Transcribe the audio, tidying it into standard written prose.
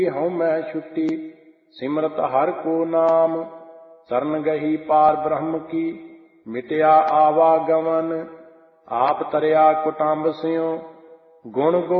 ਹਉ ਮੈਂ ਛੁੱਟੀ ਸਿਮਰਤ ਹਰਿ ਕੋ ਨਾਮ। ਸਰਨ ਗਹੀ ਪਾਰ ਬ੍ਰਹਮ ਕੀ ਮਿਟਿਆ ਆਵਾਗਮਨ। ਆਪ ਤਰਿਆ ਕੁਟੰਬ ਸਿਉ ਗੁਣ